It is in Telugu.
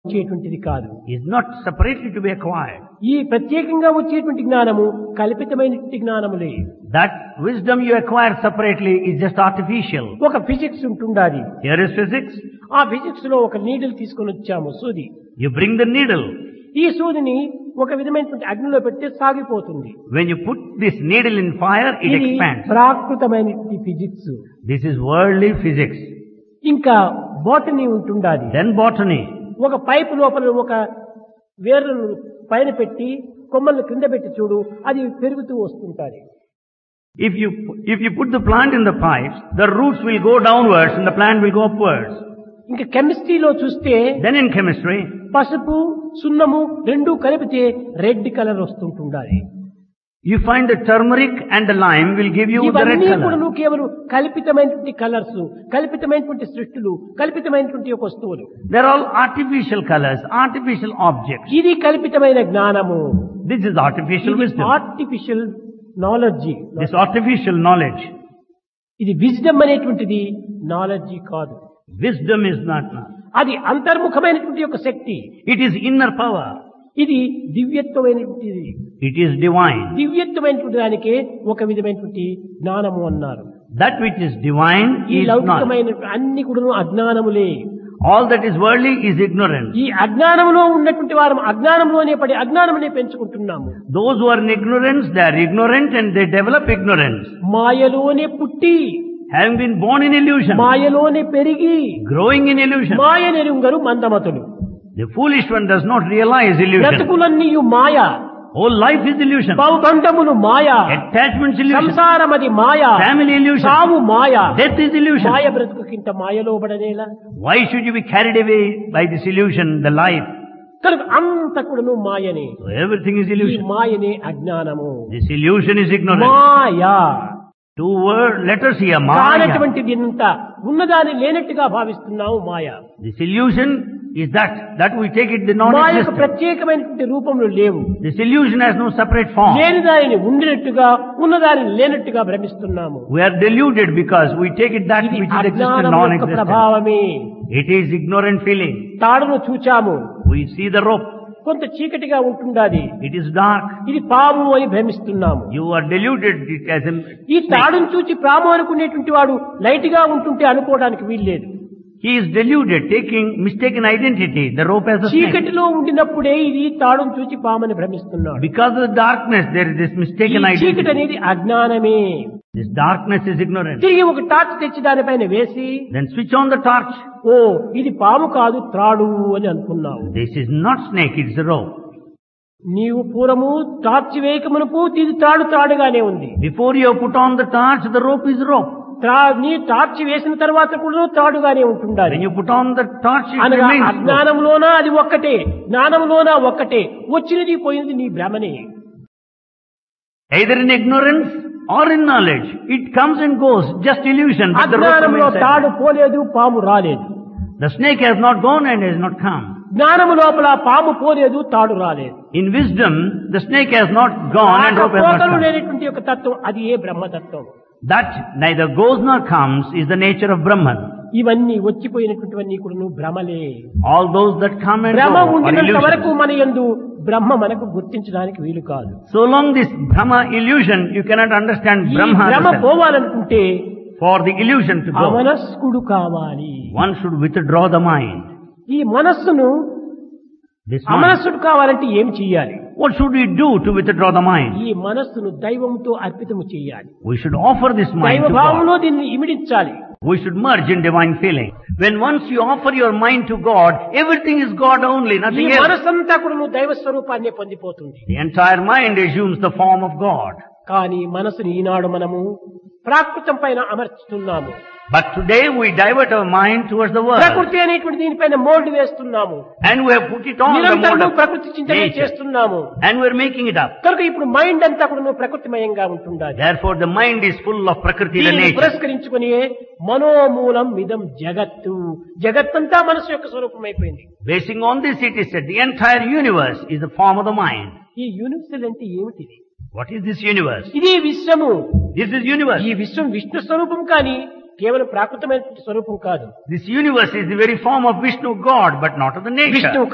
వచ్చేటువంటిది కాదు. is not separately to be acquired. ఈ ప్రత్యేకంగా వచ్చేటువంటి జ్ఞానము కల్పితమైనటువంటి జ్ఞానములే. That wisdom you acquire separately is just artificial. ఒక ఫిజిక్స్ ఉంటుండాది. Here is physics. ఆ ఫిజిక్స్ లో ఒక నీడిల్ తీసుకొని వచ్చాము, సూది. You bring the needle. ఈ సూదిని ఒక విధమైనటువంటి అగ్నిలో పెడితే సాగిపోతుంది. When you put this needle in fire, it ఇది expands. ప్రాకృతమైనటువంటి physics. This is worldly physics. ఇంకా బోటనీ ఉంటుండాది. Then botany. ఒక పైపు లోపల ఒక వేర్లను పైన పెట్టి కొమ్మలను క్రింద పెట్టి చూడు, అది పెరుగుతూ వస్తుంటాది. If you put the plant in the pipes, the roots will go downwards and the plant will go upwards. ఇంకా కెమిస్ట్రీలో చూస్తే Then in chemistry, పసుపు సున్నము రెండు కలిపితే red colour వస్తుంటుండాలి. you find the turmeric and the lime will give you the red ఇవన్నీ కూడా color. కేవలం కల్పితమైనటువంటి కలర్స్, కల్పితమైనటువంటి సృష్టులు, కల్పితమైనటువంటి ఒక వస్తువులు. They're all artificial colors, artificial objects. ఇది కల్పితమైన జ్ఞానము. This is artificial wisdom. Artificial knowledge. This artificial knowledge. ఇది విజ్డమ్ అనేటువంటిది నాలెడ్జ్ కాదు. Wisdom is not. అది అంతర్ముఖమైనటువంటి ఒక శక్తి. It is inner power. ఇది దివ్యత్వమైనటువంటిది. It is divine. దివ్యత్వమైనటువంటి దానికే ఒక విధమైనటువంటి జ్ఞానము అన్నారు. That which is divine ఈ is not. లౌకికమైన అన్ని కూడా అజ్ఞానములే. All that is worldly is ignorance. ఈ అజ్ఞానంలో ఉన్నటువంటి వారు అజ్ఞానంలోనే పడి అజ్ఞానమునే పెంచుకుంటున్నాము. Those who are in ignorance, they are ignorant and they develop ignorance. మాయలోనే పుట్టి Having been born in illusion, మాయలోనే పెరిగి growing in illusion. మాయనెరుంగరు మందమతులు. The foolish one does not realize illusion. బ్రతుకులన్నీయు Maya. Whole life is illusion. బౌద్ధములు Maya. Attachments illusion. సంసారమది Maya. Family illusion. సావు మాయ. Death is illusion. మాయ బ్రతుకుకింత మాయలో పడనేలా. Why should you be carried away by this illusion, the life? కనుక అంత కూడాను మాయనే. So everything is ఈ illusion. మాయనే అజ్ఞానము. This illusion is ignorance. Maya. Two letters here, Maya. కానటువంటిది ఇంత ఉన్నదాన్ని లేనట్టుగా భావిస్తున్నాము మాయ. This illusion is that we take it the మాయకు non-existent. ప్రత్యేకమైనటువంటి రూపంలో లేవు. This illusion has no separate form. లేని దానిని ఉండినట్టుగా ఉన్నదానిని లేనట్టుగా భ్రమిస్తున్నాము. We are deluded because we take it that ఇది which is existent అజ్ఞానం యొక్క non-existent. ప్రభావమే. It is ignorant feeling. తాడును చూచాము, We see the rope. కొంత చీకటిగా ఉంటుండాది. It is dark. ఇది పాము అని భ్రమిస్తున్నాము. You are deluded it as a ఈ snake. తాడును చూచి పాము అనుకునేటువంటి వాడు లైట్ గా ఉంటుంటే అనుకోవడానికి వీల్లేదు. He is deluded, taking mistaken identity. The rope as a snake. చీకటిలో ఉండినప్పుడే ఇది తాడును చూచి పామని భ్రమిస్తున్నాడు. Because of the darkness, there is this mistaken ఈ చీకటి identity. అనేది అజ్ఞానమే. This darkness is ignorance. తిరిగి ఒక టార్చ్ తెచ్చి దానిపైన వేసి, Then switch on the torch. ఓ ఇది పాము కాదు త్రాడు అని అనుకున్నావు. This is not snake, it's a rope. నీవు పూర్వము టార్చ్ వేయకమునుపు ఇది త్రాడుగానే ఉంది. Before you have put on the torch, the rope is rope. నీ టార్చ్ వేసిన తర్వాత కూడా త్రాడుగానే ఉంటుండాలి. When you put on the torch, it అనగా remains rope. అజ్ఞానంలోనా అది ఒక్కటే, జ్ఞానంలోనా ఒక్కటే, వచ్చినది పోయినది నీ భ్రమనే. Either in ignorance or in knowledge. It comes and goes, just illusion. But the rope అజ్ఞానంలో remains తాడు there. పోలేదు, పాము రాలేదు. The snake has not gone and has not come. జ్ఞానము లోపల పాము పోలేదు, తాడు రాలేదు. In wisdom, the snake has not gone and rope has not పోకలు come. లేనటువంటి ఒక తత్వం, అది ఏ బ్రహ్మతత్వం. That neither goes nor comes is the nature of Brahman. ఇవన్నీ వచ్చిపోయినటువంటివన్నీ కూడా భ్రమలే. All those that come and భ్రమ go are ఉండినంత వరకు illusions. మన యందు బ్రహ్మ మనకు గుర్తించడానికి వీలు కాదు. So long this Brahma illusion, you cannot understand ఈ Brahma. భ్రమ yourself. పోవాలనుకుంటే For the illusion to go, అమనస్కుడు కావాలి. one should withdraw the mind. ఈ మనస్సును This mind. అమనస్సుడు కావాలంటే ఏం చెయ్యాలి? What should we do to withdraw the mind? ఈ మనస్సును దైవంతో అర్పితము చేయాలి. We should offer this mind దైవ to God. భావంలో దీన్ని ఇమిడించాలి. We should merge in divine feeling. When once you offer your mind to God, everything is God only, ఈ nothing else. మనస్సంతా కూడా నువ్వు దైవ స్వరూపాన్ని పొందిపోతుంది. The entire mind assumes the form of God. కానీ మనసుని ఈనాడు మనము ప్రాకృతం పైన అమర్చుతున్నాము. But today we divert our mind towards the world. ప్రకృతి అనేటువంటి దీనిపైన మోల్డ్ వేస్తున్నాము. And we have put it on the mode నిరంతరము of ప్రకృతి చింతనే nature. చేస్తున్నాము. And we are making it up. కనుక ఇప్పుడు మైండ్ అంతా కూడా ప్రకృతిమయంగా ఉంటుండాలి. Therefore the mind is full of Prakriti, the దీనిని nature. పురస్కరించుకుని మనోమూలం ఇదం జగత్తు, జగత్తంతా మనసు యొక్క స్వరూపం అయిపోయింది. Basing on this it is said the entire universe is the form of the mind. ఈ యూనివర్సల్ అంటే ఏమిటిది? What is this universe? ఇది విశ్వము. This is universe. ఈ విశ్వం విష్ణు స్వరూపం కానీ కేవలం ప్రాకృతమైన స్వరూపం కాదు. This universe is the very form of Vishnu, God, but not of the nature. Vishnu